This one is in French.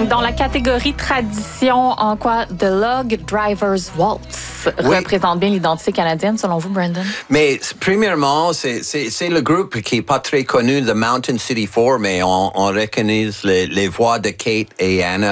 Dans la catégorie tradition, en quoi The Log Driver's Waltz représente bien l'identité canadienne, selon vous, Brandon? Mais premièrement, c'est le groupe qui n'est pas très connu, The Mountain City Four, mais on reconnaît les voix de Kate et Anna